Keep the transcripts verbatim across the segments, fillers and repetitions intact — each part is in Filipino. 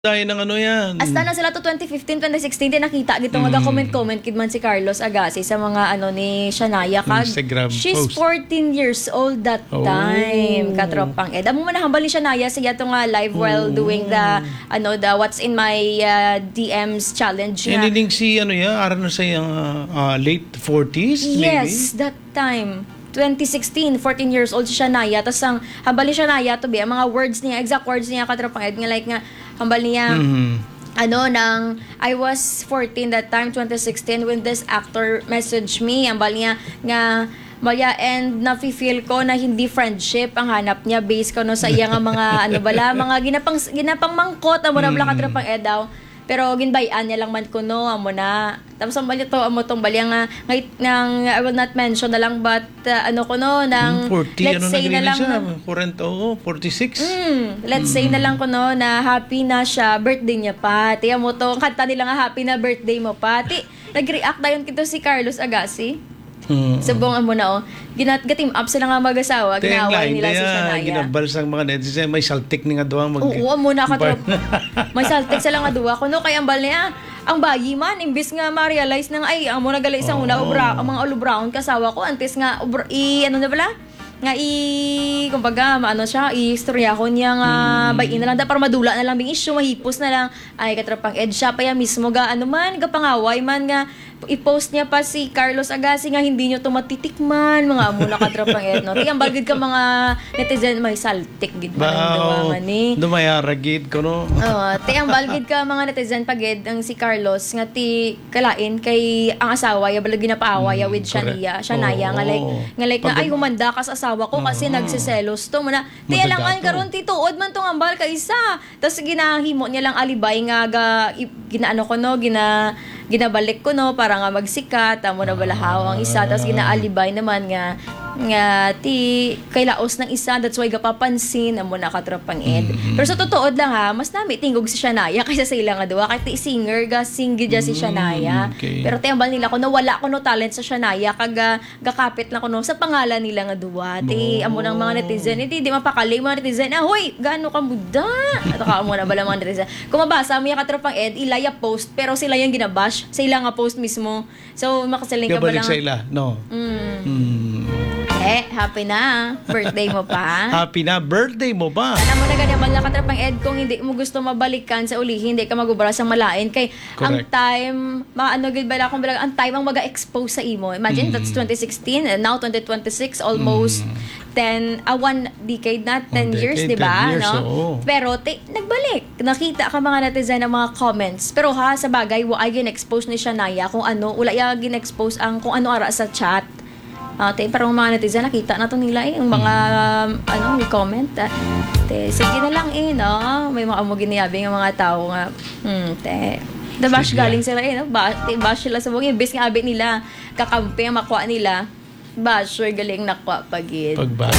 Dahil ng ano yan. Hasta na sila to twenty fifteen, twenty sixteen din nakita gito nga comment-comment kid man si Carlos Agassi sa mga ano ni Shania kag Instagram she's post. fourteen years old that Oh. time. Katropang Ed. Amo man nahambal ni Shania siya to nga live while doing the ano the what's in my uh, D Ms challenge nga. Iniling si ano yan, aral na sa yung uh, late forties Yes, maybe? that time. twenty sixteen, fourteen years old si Shania. Tapos ang hambal ni Shania to be, ang mga words niya, exact words niya katropang Ed nga like nga hambal niya Mhm. ano nang I was fourteen that time, twenty sixteen, when this actor messaged me ang bal niya nga Balya, and nafe-feel ko na hindi friendship ang hanap niya based ko no sa iya nga mga ano bala mga ginapang ginapang mangkot amo na bala katrapang edaw. Pero ginbayan niya lang man ko no amo na. Tapos ang balya to amo tong balya nga ngayt nang I will not mention na lang but uh, ano ko no nang forty, let's ano say na lang siya? na- forty, oh, forty-six? Mm, let's say na lang ko no na happy na siya, birthday niya pa. Tiya mo to, kanta nila nga happy na birthday mo pa. Ti, nag-react dayon kito si Carlos Agassi. Hmm. Subong mo na oh. Ginat ga-team up sila nga mag-asawa, ginawa nila si Shania. Ginabal sang mga netizen, may saltik ni nga doang mag... Oo, mo na ka may saltik sila nga duwa ko no kay ambal niya. Ang bayi man imbis nga ma-realize nang ay ang mo nagali isang una obra, ang mga ulo brown kasawa ko antes nga obra, i ano na bala? Nga i kumbaga ano siya i-istorya ko niya nga mm. bayin na lang da para madula na lang bing issue mahipos na lang ay katrapang Ed siya pa ya mismo ga ano man ga pangaway man nga i-post niya pa si Carlos Agassi nga hindi niyo to matitikman mga amo na katrapang Ed no tiyang balgid ka mga netizen may saltik gid man ang duwangan ni dumayara gid ko no. Oo, tiyang balgid ka mga netizen pagid ang si Carlos nga ti kalain kay ang asawa ya balag ginapaaway ya with Shania Shania nga like nga like nga ay humanda ka sa asawa ko kasi Ah. nagsiselos to mo na tiya lang an karon ti tuod man tong ambal ka isa tas ginahimo niya lang alibay nga ga i- ginaano ko no gina ginabalik ko no para nga magsikat amo na balahaw ang isa tas ginaalibay naman nga nga ti kay laos ng isa that's why gapapansin amo na katrapang Ed pero sa totood lang ha mas nami tingog si Shania kaysa sa ila nga duwa kay ti singer ga sing gid si Shania okay. pero tiambal nila ko na wala ko no talent sa Shania kag ah, gakapit lang ko no sa pangalan nila nga duwa ti amo ng mga netizen iti di mapakali mga netizen ah hoy gaano ka muda ato ka amo na bala mga netizen kung mabasa mo yung katrapang Ed ilaya post pero sila yung ginabash sa ila nga post mismo so makasaling ka ba Gabalik lang sa ila, no? mm. Hmm. Eh, happy na. Birthday mo pa. Happy na birthday mo ba? Alam mo na ganyan, mga katrapang Ed, kung hindi mo gusto mabalikan sa uli, hindi ka magubara sa malain. Kay, ang Correct. time, maano gid bala kung ang time ang maga-expose sa imo. Imagine, that's twenty sixteen, and now twenty twenty-six, almost ten, ah, one decade na, ten One years, decade, di ba? ten years, No? oo. Pero, te, nagbalik. Nakita ka mga netizen ng mga comments. Pero ha, sa bagay, wa ay gin-expose ni Shania kung ano, wala ya gin-expose ang kung ano ara sa chat. Ah, te, parang mga netizen nakita na to nila eh, yung mga um, ano, may comment. Ah. Te, sige na lang eh, no? May mga amo giniyabi ng mga tao nga. Hmm, te. The bash Sige. galing sila eh, no? Ba, te, bash sila sa buong imbes nga abi nila kakampi ang makuha nila. Bash, sure galing nakuha pagid. Pagba.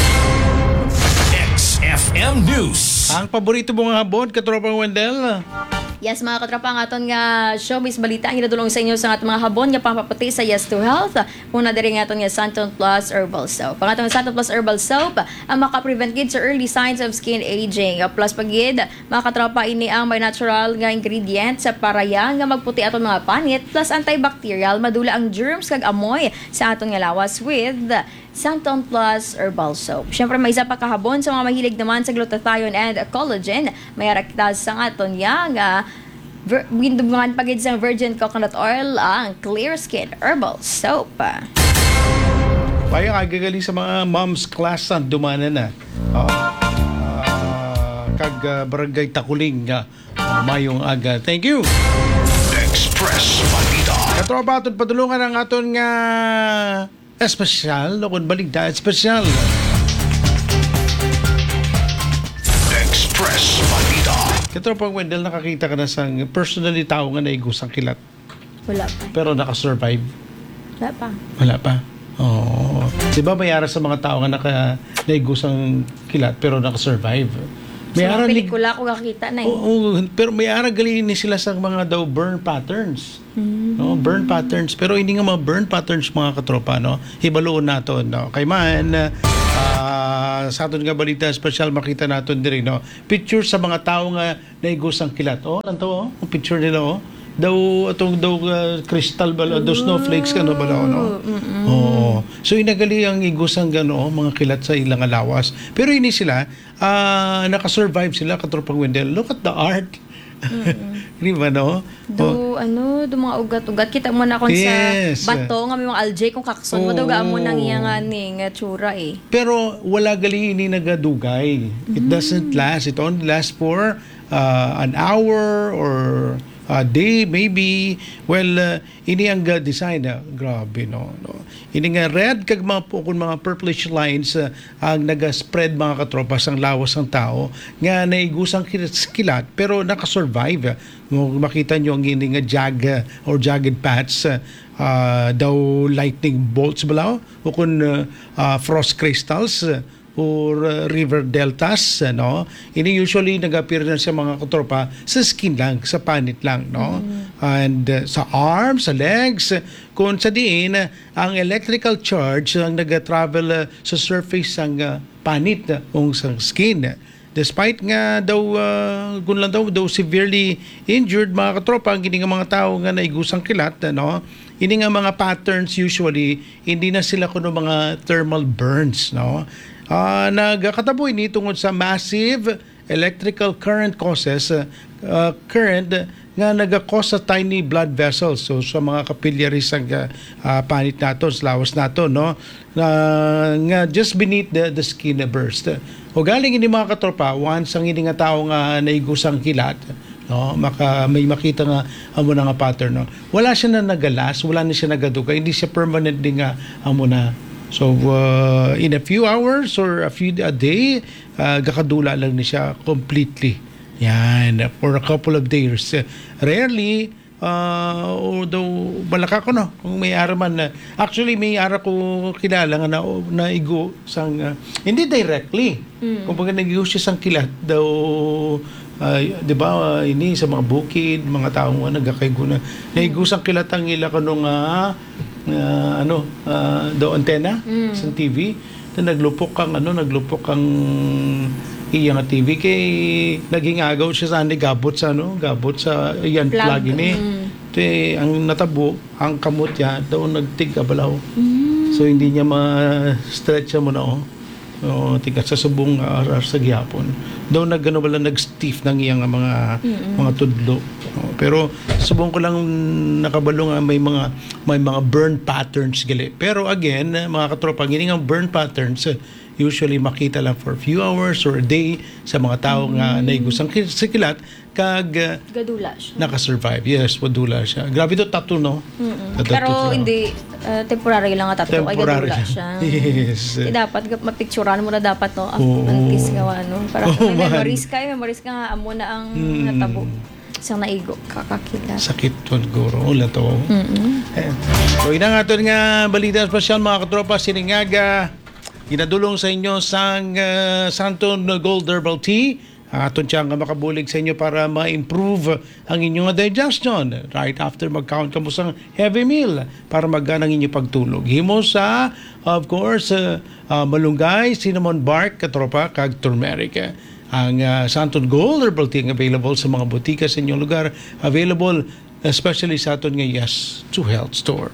X F M News. Ang paborito mong habon, katropang Wendell? Yes, mga katrapa, ang aton nga showbiz balita ang ginadulong sa inyo sa ating mga habon nga pampaputi sa Yes to Health. Una diri nga aton nga Santon Plus Herbal Soap. Ang aton nga Santon Plus Herbal Soap ang makaprevent gid sa early signs of skin aging. Plus pagid, mga katrapa, ini ang may natural nga ingredient sa paraya nga magputi aton mga panit plus antibacterial madula ang germs kag amoy sa aton nga lawas with Santon Plus Herbal Soap. Siyempre, may isa pa kahabon sa mga mahilig naman sa glutathione and collagen. May araktas sa aton yang uh, ver- gindumangan pagid sa virgin coconut oil ang Clear Skin Herbal Soap. Payang agagaling sa mga moms class ang dumanan na. Uh, uh, kag uh, barangay Takuling uh, mayong aga. Thank you. Express Manila. Katropa aton padulungan ang aton nga espesyal, no kun baligda espesyal. Express Manila. Katropa Wendell, nakakita ka na sa personally tao nga naigusang kilat Wala pa. pero naka-survive. Wala pa. Wala pa. Oo. Di ba may ara sa mga tao nga naka naigusang kilat pero naka-survive? May Sa ara mga ni pelikula ko kakita na eh. Oo, pero may ara galing ni sila sa mga daw burn patterns. Mm. No, burn patterns, pero hindi nga mga burn patterns mga katropa, no? Hibaloon nato, no? Kay man, uh, sa aton nga balita, special makita natin din, no? Picture sa mga tao nga naigusang kilat. Oh, lanto, oh, ang picture nila, oh. Daw atong daw uh, crystal bala, daw snowflakes kano bala, no? Oo. So inagali ang igusang gano mga kilat sa ilang alawas. Pero ini sila uh, naka-survive sila katropang Wendell. Look at the art. Di ba, no? Do, ano, do mga ugat-ugat. Kita mo na kung Yes. sa bato, nga may mga algae, kung kakson mo, Oo. do gaan mo nang iyang aning uh, tsura eh. Pero wala gali ini nagadugay. It doesn't last. It only lasts for uh, an hour or a day maybe. Well, uh, ini ang uh, design na grabe, no, no. Ini nga red kag mga kung mga purplish lines uh, ang naga-spread mga katropa sang lawas ng tao nga naigusang kilat pero naka-survive. Mo makita nyo ang ini nga jag uh, or jagged patch uh, uh, daw lightning bolts bala o kun uh, uh, frost crystals uh, or uh, river deltas, no? Ini usually nag-appear na sa mga katropa sa skin lang, sa panit lang, no? And uh, sa arms, sa legs, kung sa diin, uh, ang electrical charge ang nag-travel uh, sa surface ng uh, panit uh, o sa skin. Despite nga daw, uh, kung lang daw, daw severely injured mga katropa, ang gini nga mga tao nga naigusang kilat, no? Ini nga mga patterns usually, hindi na sila kuno mga thermal burns, no? Uh, nagkataboy ni tungod sa massive electrical current causes uh, uh, current uh, nga nagakos sa tiny blood vessels, so sa mga capillaries ang uh, uh, panit nato, sa lawas nato, no, na nga just beneath the, the skin na burst. O galing ini mga katropa, once ang ini nga tao nga naigusang kilat, no, maka may makita nga amo na nga pattern, no, wala siya na nagalas, wala na siya nagaduga, hindi siya permanently nga amo na. So uh, in a few hours or a few a day, uh, gakadula lang ni siya completely. Yan, for a couple of days. Uh, rarely, uh, although malaka ko, no, kung may ara man na, actually may ara ko kilala nga na, na igo sang, uh, hindi directly. Mm. Kung baga nag-igo siya sang kilat daw, uh, di ba, uh, ini sa mga bukid, mga tao nga nagkakaigo na, naigo sang kilat ang ila ko nung, uh, uh, ano, uh, daw antena mm. sa T V, na naglupok kang, ano, naglupok kang iyang nga T V kay naging agaw siya sa ani gabot sa ano gabot sa iyan plug, plug ini mm. te ang natabo ang kamot ya daw nagtig abalaw mm. so hindi niya ma-stretch mo na oh o tigat sa subong uh, sa gihapon daw nagano bala nag-stiff nang iyang mga mm-hmm. mga tudlo oh, pero subong ko lang nakabalo nga may mga may mga burn patterns gali pero again mga katropa ngini nga burn patterns usually makita lang for a few hours or a day sa mga tao mm. nga naigusang sikilat kag uh, gadula siya. Naka-survive. Yes, wadula siya. Grabe to tattoo, no? Tattoo pero siya. Hindi uh, temporary lang nga tattoo ay gadula siya. Yes. Eh, dapat mapicturean mo na dapat no. Oh. Antis gawa no para Oh, may memories ka, memories ka nga amo na ang mm. natabo. Isang naigo kakakita. Sakit to guro ulan to. Mm-hmm. Eh. So ina nga to nga balita special mga katropa siningaga ginadulong sa inyo sang uh, Santon Gold Herbal Tea. Aton siya nga makabulig sa inyo para ma-improve ang inyong digestion right after mag-count ka mo sang heavy meal para magganang inyong pagtulog. Himo sa, of course, uh, uh, malunggay, cinnamon bark, katropa, kag turmeric. Ang uh, Santon Gold Herbal Tea available sa mga butika sa inyong lugar. Available especially sa aton nga Yes to Health store.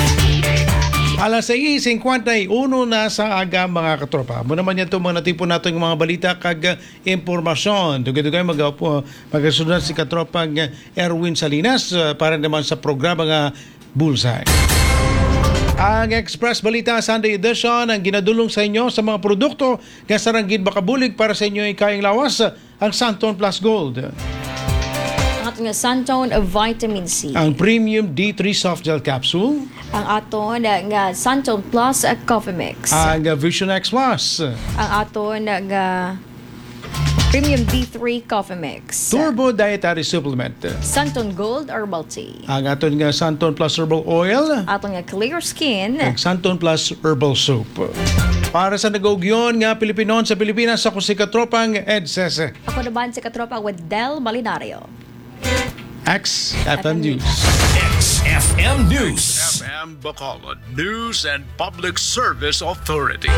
Alas sais fifty-one na sa aga mga katropa. Mo naman yan ito mga natipon natin yung mga balita kag impormasyon. Dugay-dugay mag- magasunod si katropa Erwin Salinas uh, para naman sa programa nga Bullseye. Ang Express Balita Sunday Edition ang ginadulong sa inyo sa mga produkto nga saranggid makabulig para sa inyo ikaing lawas ang Santon Plus Gold. Ang ating Santon Vitamin C. Ang Premium D three Soft Gel Capsule. Ang aton nga Santon Plus Coffee Mix. Ang uh, Vision X Plus. Ang aton nga Premium D three Coffee Mix. Turbo Dietary Supplement. Santon Gold Herbal Tea. Ang aton nga Santon Plus Herbal Oil. Aton nga Clear Skin. Ang Santon Plus Herbal Soap. Para sa nag-ugyon nga Pilipinon sa Pilipinas, ako si Katropang Ed Sese. Ako naman si Katropa with Del Malinario. X F M News. X F M News. F M Bacolod News and Public Service Authority.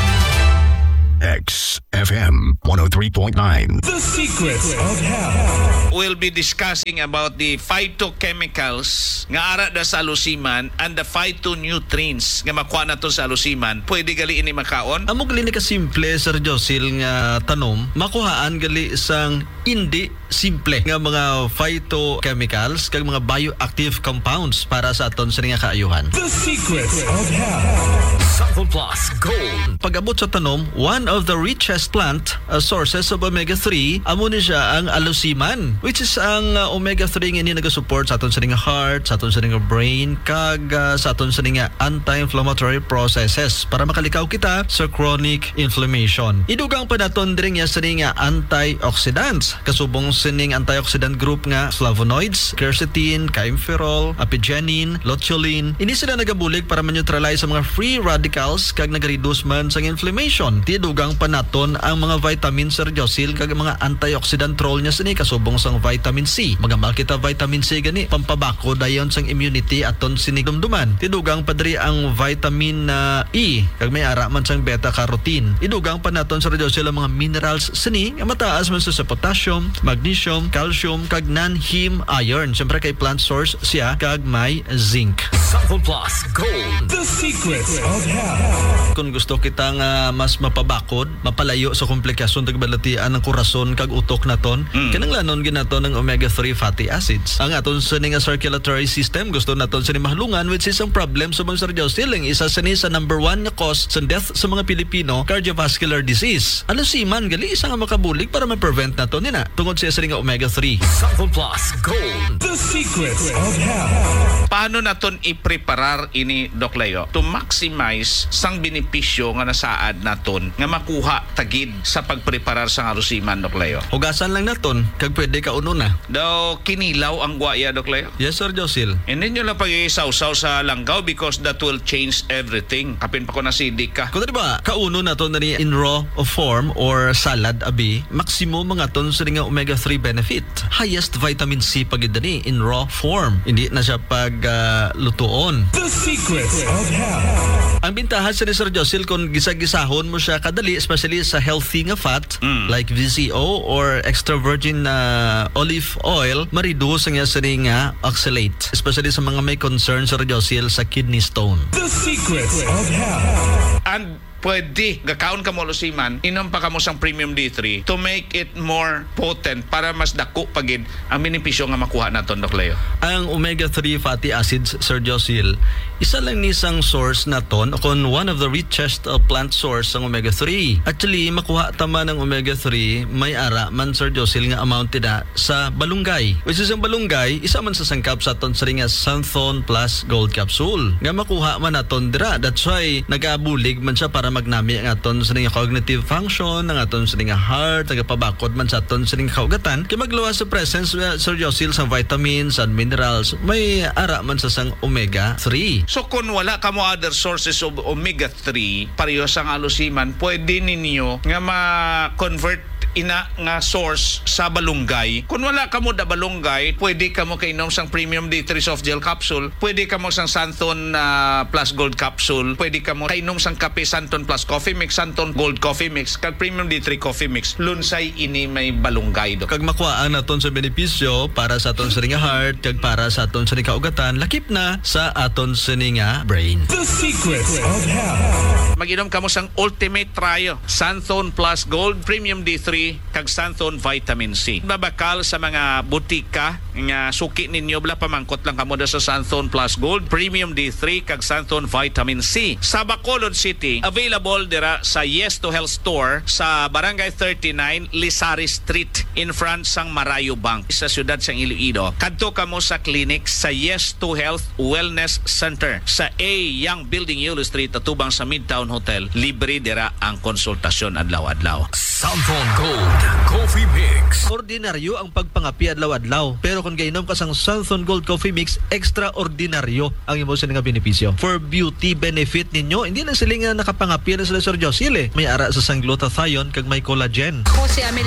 X F M one oh three point nine. The Secrets of Health. We'll be discussing about the phytochemicals nga ara da sa alusiman and the phytonutrients nga makuha na to sa alusiman. Pwede gali ini makaon? Amo gali ni ka simple Sir Josil nga tanom, makuhaan gali isang hindi simple nga mga phytochemicals kag mga bioactive compounds para sa aton sa nga kaayuhan. The Secrets of Health. Sample Plus Gold. Pag-abot sa tanom, one of the richest plant uh, sources of omega three amo ni siya ang alusiman, which is ang uh, omega three nga ini nagasupport sa aton sa nga heart, sa aton sa nga brain kag uh, sa aton sa nga anti-inflammatory processes para makalikaw kita sa chronic inflammation. Idugang pa naton diri nga sa nga antioxidants kasubong sining antioxidant group nga flavonoids, quercetin, kaempferol, apigenin, luteolin. Ini sila nagabulig para ma-neutralize sa mga free radicals kag nag-reduce man sa inflammation. Tidugang pa naton ang mga vitamins Sir Josil kag mga antioxidant role niya sini kasubong sang vitamin C. Magamal kita vitamin C gani pampabako dayon sang immunity aton sini dumduman. Tidugang pa diri ang vitamin uh, E kag may ara man sang beta carotene. Idugang pa naton Sir Josil ang mga minerals sini nga mataas man sa potassium, magnesium, calcium kag non-heme iron. Siyempre kay plant source siya kag may zinc. Sample Plus Gold. The Secrets of Health. Kung gusto kita nga mas mapabakod, mapalayo sa komplikasyon tagbalatian ng korason kag utok naton, mm. kinanglanon ginaton ng omega three fatty acids. Ang aton sa nga circulatory system gusto naton sa mahalungan, which is ang problem sa mga Sir Josil, isa sa ni sa number one nga cause sa death sa mga Pilipino, cardiovascular disease. Alusiman gali isa nga makabulig para ma-prevent naton nina tungod sa isa nga omega three. Sample Plus Gold. The Secrets of Health. Paano naton i-preparar ini Doc Leo to maximize sang benepisyo nga nasaad naton nga makuha tagid sa pagpreparar sa alusiman Doc Leo? Hugasan lang naton kag pwede ka uno na. Daw kinilaw ang guaya Doc Leo? Yes Sir Josil. Hindi nyo lang pag-iisaw-saw sa langgaw because that will change everything. Kapin pa ko nasidik ka. Kung diba, kauno na to na ni in raw form or salad abi, maximum mga ton sa nga omega three benefit. Highest vitamin C pag ni in raw form. Hindi na siya pag uh, lutuon. The Secrets of Health. Ang bintahan sa ni Sir Josil kung gisag-gisahon mo siya kadali, especially sa healthy nga fat Mm. like V C O or extra virgin uh, olive oil, ma-reduce ang sa nga oxalate, especially sa mga may concern Sir Josil sa kidney stone. The Secrets of Health. And pwede gakaon ka mo alusiman, inom pa ka mo sang premium D three to make it more potent para mas dako pagid ang benepisyo nga makuha naton Doc Leo. Ang omega three fatty acids Sir Josil, isa lang ni isang source naton o kung one of the richest uh, plant source ang omega three. Actually makuha tama ng omega three may ara man Sir Josil nga amount na sa balunggay, which is ang balunggay isa man sa sangkap sa aton sa nga Santhon Plus Gold Capsule nga makuha man naton dira. That's why nagabulig man siya para magnami ang aton sa nga cognitive function, ang aton sa nga heart, nagapabakod man sa aton sa nga kaugatan kay magluwas sa presence uh, Sir Josil sa vitamins and minerals may ara man sa sang omega three. So kung wala ka mo other sources of omega three pareho sang alusiman, pwede ninyo nga ma-convert ina nga source sa balunggay. Kung wala ka mo da balunggay, pwede ka mo kainom sang premium D three soft gel capsule, pwede ka mo sang Santon uh, Plus Gold capsule, pwede ka mo kainom sang kape Santon Plus Coffee Mix, Santon Gold Coffee Mix, kag premium D three Coffee Mix. Lunsay ini may balunggay do. Kag makuhaan naton sa benepisyo para sa aton sa nga heart kag para sa aton sa nga kaugatan, lakip na sa aton sa nga brain. The Secrets of Health. Mag-inom ka mo sang Ultimate Trio, Santon Plus Gold, Premium D three, kag Santon Vitamin C. Babakal sa mga butika nga suki ninyo, bala pamangkot lang kamo da sa Santon Plus Gold, Premium D three, kag Santon Vitamin C. Sa Bacolod City, available dira sa Yes to Health Store sa Barangay thirty-nine, Lisari Street, in front sang Marayo Bank, sa siyudad sang Iloilo. Kadto kamo sa clinic sa Yes to Health Wellness Center sa A Young Building Yulo Street, atubang sa Midtown Hotel. Libre dira ang konsultasyon adlaw-adlaw. Santon Gold Coffee Mix. Ordinaryo ang pagpangapi adlaw-adlaw, pero kung gainom ka sang Santhon Gold Coffee Mix, extraordinaryo ang imo sa nga benepisyo. For beauty benefit ninyo, hindi na sila nga nakapangapi na sila Sir Josil eh. May ara sa sang glutathione kag may collagen. Ako si Amelie